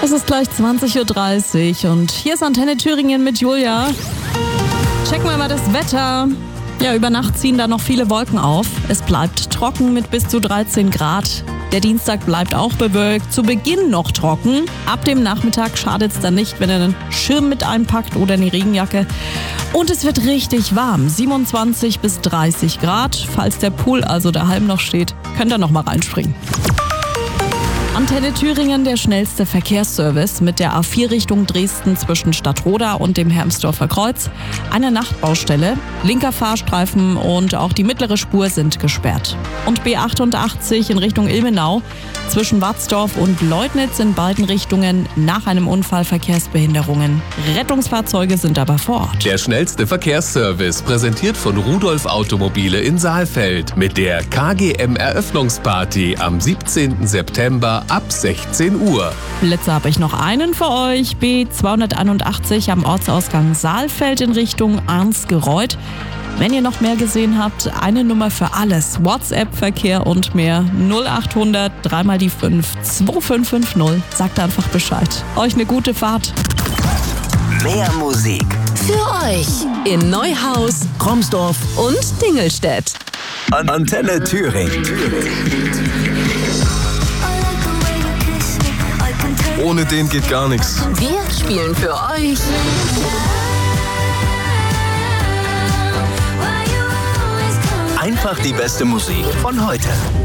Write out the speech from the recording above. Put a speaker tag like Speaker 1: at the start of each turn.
Speaker 1: Es ist gleich 20.30 Uhr und hier ist Antenne Thüringen mit Julia. Checken wir mal das Wetter. Ja, über Nacht ziehen da noch viele Wolken auf. Es bleibt trocken mit bis zu 13 Grad. Der Dienstag bleibt auch bewölkt, zu Beginn noch trocken. Ab dem Nachmittag schadet es dann nicht, wenn ihr einen Schirm mit einpackt oder eine Regenjacke. Und es wird richtig warm, 27 bis 30 Grad. Falls der Pool also daheim noch steht, könnt ihr noch mal reinspringen. Antenne Thüringen, der schnellste Verkehrsservice mit der A4 Richtung Dresden zwischen Stadtroda und dem Hermsdorfer Kreuz. Eine Nachtbaustelle, linker Fahrstreifen und auch die mittlere Spur sind gesperrt. Und B88 in Richtung Ilmenau zwischen Watzdorf und Leutnitz in beiden Richtungen nach einem Unfall Verkehrsbehinderungen. Rettungsfahrzeuge sind aber vor Ort.
Speaker 2: Der schnellste Verkehrsservice, präsentiert von Rudolf Automobile in Saalfeld mit der KGM-Eröffnungsparty am 17. September ab 16 Uhr.
Speaker 1: Plätze habe ich noch einen für euch. B281 am Ortsausgang Saalfeld in Richtung Arnsgereuth. Wenn ihr noch mehr gesehen habt, eine Nummer für alles. WhatsApp-Verkehr und mehr. 0800 3 mal die 5 2550. Sagt einfach Bescheid. Euch eine gute Fahrt.
Speaker 3: Mehr Musik
Speaker 4: Für euch in Neuhaus,
Speaker 3: Kromsdorf
Speaker 4: und Dingelstedt.
Speaker 3: Antenne Thüringen.
Speaker 5: Ohne den geht gar nichts.
Speaker 4: Wir spielen für euch
Speaker 3: Einfach die beste Musik von heute.